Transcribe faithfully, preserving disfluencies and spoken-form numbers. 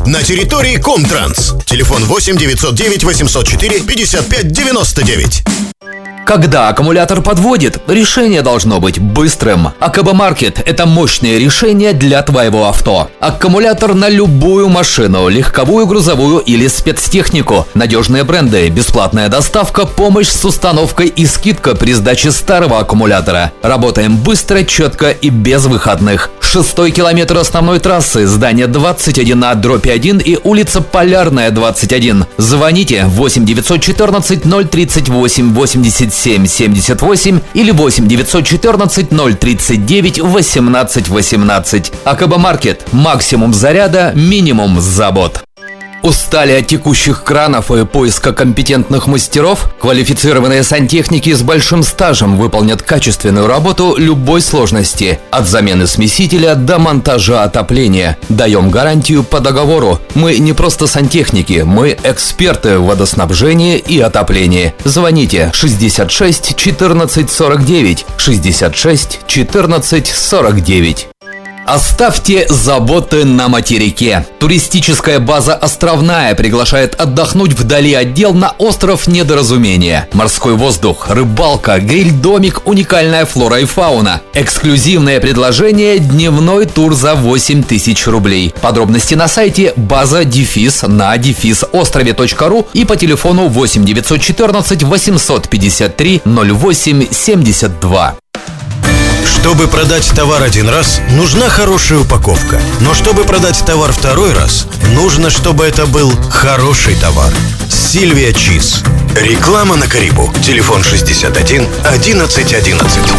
на территории Комтранс. Телефон восемь девятьсот девять восемьсот четыре пятьдесят пять девяносто девять. Когда аккумулятор подводит, решение должно быть быстрым. АКБ Маркет – это мощное решение для твоего авто. Аккумулятор на любую машину, легковую, грузовую или спецтехнику. Надежные бренды, бесплатная доставка, помощь с установкой и скидка при сдаче старого аккумулятора. Работаем быстро, четко и без выходных. Шестой километр основной трассы, здание двадцать один А дробь один и улица Полярная, двадцать один. Звоните восемь девятьсот четырнадцать ноль тридцать восемь восемьдесят семь семьдесят восемь или восемь девятьсот четырнадцать ноль тридцать девять восемнадцать восемнадцать. АКБ Маркет. Максимум заряда, минимум забот. Устали от текущих кранов и поиска компетентных мастеров? Квалифицированные сантехники с большим стажем выполнят качественную работу любой сложности. От замены смесителя до монтажа отопления. Даем гарантию по договору. Мы не просто сантехники, мы эксперты в водоснабжении и отоплении. Звоните шестьдесят шесть четырнадцать сорок девять, шестьдесят шесть четырнадцать сорок девять. Оставьте заботы на материке. Туристическая база «Островная» приглашает отдохнуть вдали от дел на остров Недоразумения. Морской воздух, рыбалка, гриль-домик, уникальная флора и фауна. Эксклюзивное предложение – дневной тур за восемь тысяч рублей. Подробности на сайте база дефис на дефис острове точка ру и по телефону восемь девятьсот четырнадцать восемьсот пятьдесят три ноль восемь семьдесят два. Чтобы продать товар один раз, нужна хорошая упаковка. Но чтобы продать товар второй раз, нужно, чтобы это был хороший товар. Сильвия Чиз. Реклама на Карибу. Телефон шестьдесят один одиннадцать одиннадцать.